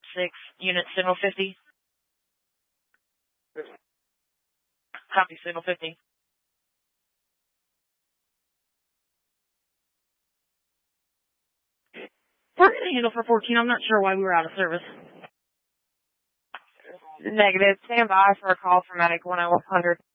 6, unit signal 50. Copy, signal 50. We're going to handle for 14. I'm not sure why we were out of service. Negative. Stand by for a call from Medic 10100.